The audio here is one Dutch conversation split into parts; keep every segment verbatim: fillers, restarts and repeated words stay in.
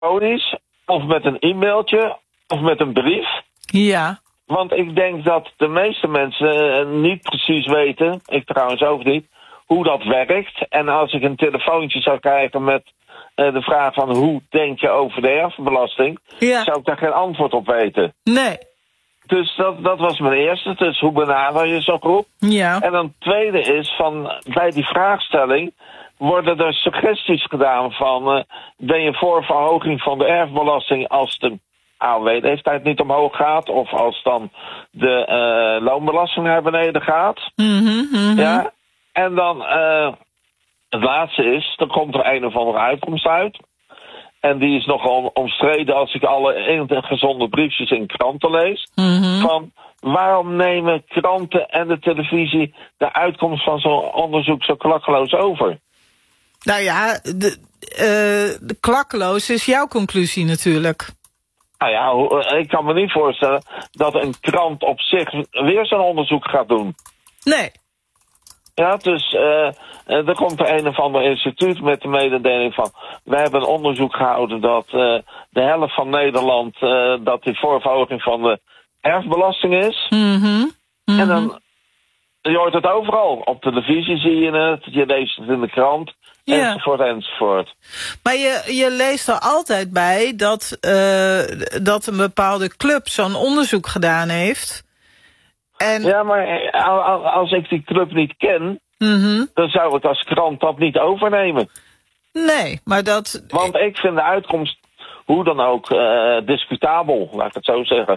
telefonisch, of met een e-mailtje, of met een brief. Ja. Want ik denk dat de meeste mensen uh, niet precies weten, ik trouwens ook niet, hoe dat werkt. En als ik een telefoontje zou krijgen met uh, de vraag van hoe denk je over de erfbelasting, Ja. zou ik daar geen antwoord op weten. Nee. Dus dat, dat was mijn eerste. Dus hoe benader je zo'n groep? Ja. En dan het tweede is van bij die vraagstelling worden er suggesties gedaan van uh, ben je voor verhoging van de erfbelasting als de A O W-leeftijd niet omhoog gaat of als dan de uh, loonbelasting naar beneden gaat. Mm-hmm, mm-hmm. Ja. En dan uh, het laatste is, dan komt er een of andere uitkomst uit. En die is nogal omstreden als ik alle gezonde briefjes in kranten lees. Mm-hmm. Van waarom nemen kranten en de televisie de uitkomst van zo'n onderzoek zo klakkeloos over? Nou ja, de, uh, de klakkeloos is jouw conclusie natuurlijk. Nou ja, ik kan me niet voorstellen dat een krant op zich weer zo'n onderzoek gaat doen. Nee. Ja, dus uh, er komt er een of ander instituut met de mededeling van we hebben een onderzoek gehouden dat uh, de helft van Nederland uh, dat die voorverhoging van de erfbelasting is. Mm-hmm. Mm-hmm. En dan, je hoort het overal. Op televisie zie je het, je leest het in de krant, ja. enzovoort, enzovoort. Maar je, je leest er altijd bij dat, uh, dat een bepaalde club zo'n onderzoek gedaan heeft. En... Ja, maar als ik die club niet ken, mm-hmm. dan zou ik als krant dat niet overnemen. Nee, maar dat... Want ik vind de uitkomst, hoe dan ook, uh, discutabel, laat ik het zo zeggen.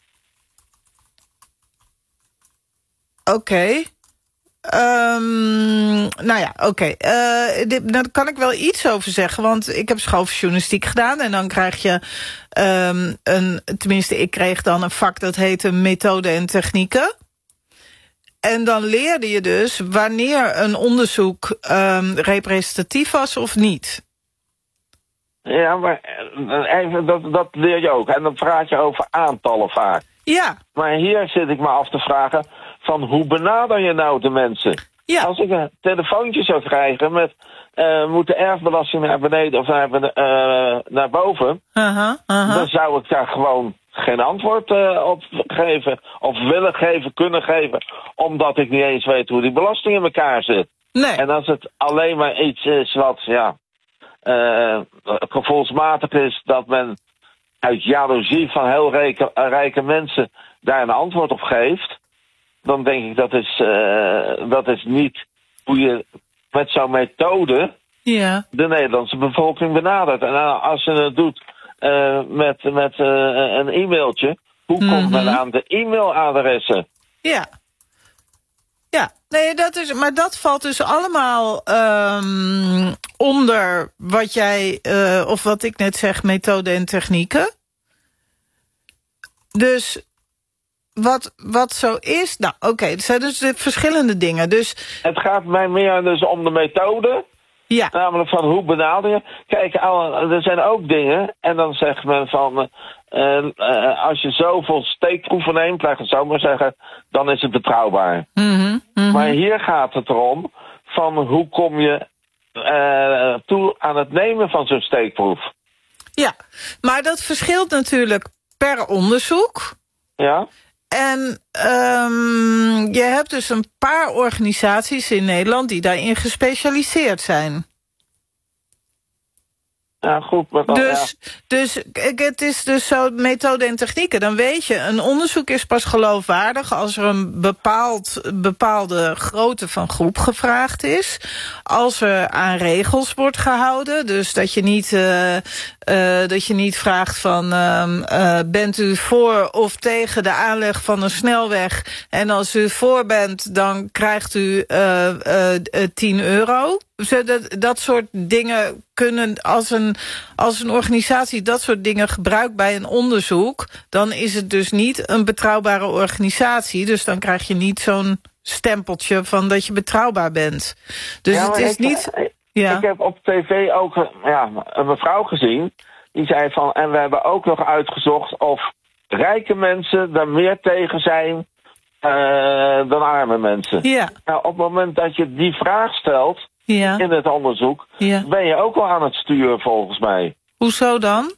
Oké. Okay. Um, nou ja, oké. Okay. Uh, daar kan ik wel iets over zeggen, want ik heb schooljournalistiek gedaan en dan krijg je um, een, tenminste ik kreeg dan een vak dat heette methode en technieken. En dan leerde je dus wanneer een onderzoek um, representatief was of niet. Ja, maar even, dat, dat leer je ook. En dan praat je over aantallen vaak. Ja. Maar hier zit ik me af te vragen van hoe benader je nou de mensen? Ja. Als ik een telefoontje zou krijgen met uh, moet de erfbelasting naar beneden of naar, uh, naar boven, uh-huh, uh-huh. dan zou ik daar gewoon geen antwoord uh, op geven of willen geven, kunnen geven, omdat ik niet eens weet hoe die belasting in elkaar zit. Nee. En als het alleen maar iets is wat ja uh, gevoelsmatig is dat men uit jaloezie van heel rijke, uh, rijke mensen daar een antwoord op geeft, dan denk ik dat is, uh, dat is niet hoe je met zo'n methode ja. de Nederlandse bevolking benadert. En als je het doet uh, met, met uh, een e-mailtje, hoe mm-hmm. komt men aan de e-mailadressen? Ja. Ja, nee, dat is, maar dat valt dus allemaal um, onder wat jij, uh, of wat ik net zeg, methode en technieken. Dus wat, wat zo is, nou oké, okay, er zijn dus verschillende dingen. Dus het gaat mij meer dus om de methode. Ja. Namelijk van hoe benader je. Kijk, er zijn ook dingen, en dan zegt men van Uh, uh, als je zoveel steekproeven neemt, laat ik het zo maar zeggen, dan is het betrouwbaar. Mm-hmm, mm-hmm. Maar hier gaat het erom van hoe kom je uh, toe aan het nemen van zo'n steekproef. Ja, maar dat verschilt natuurlijk per onderzoek. Ja. En um, je hebt dus een paar organisaties in Nederland die daarin gespecialiseerd zijn. Ja, goed. Maar dan, dus, ja. dus het is dus zo, methode en technieken. Dan weet je, een onderzoek is pas geloofwaardig als er een bepaald, bepaalde grootte van groep gevraagd is. Als er aan regels wordt gehouden. Dus dat je niet, uh, uh, dat je niet vraagt van uh, uh, bent u voor of tegen de aanleg van een snelweg. En als u voor bent, dan krijgt u uh, uh, tien euro. Dat, dat soort dingen kunnen, als een, als een organisatie dat soort dingen gebruikt bij een onderzoek, dan is het dus niet een betrouwbare organisatie. Dus dan krijg je niet zo'n stempeltje van dat je betrouwbaar bent. Dus ja, het is ik, niet... Ik, ja. ik heb op tv ook ja, een mevrouw gezien, die zei van, en we hebben ook nog uitgezocht of rijke mensen daar meer tegen zijn uh, dan arme mensen. Ja. Nou, op het moment dat je die vraag stelt, ja. in het onderzoek, ja. ben je ook al aan het sturen volgens mij. Hoezo dan?